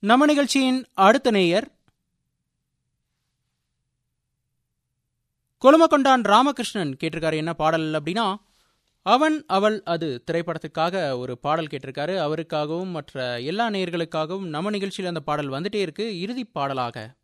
நம்ம நிகழ்ச்சியின் அடுத்த நேயர் கொழுமக்கொண்டான் ராமகிருஷ்ணன் கேட்டிருக்காரு. என்ன பாடல் அப்படின்னா, அவன் அவள் அது திரைப்படத்துக்காக ஒரு பாடல் கேட்டிருக்காரு. அவருக்காகவும் மற்ற எல்லா நேயர்களுக்காகவும் நம்ம நிகழ்ச்சியில் அந்த பாடல் வந்துட்டே இருக்கு. இறுதி பாடலாக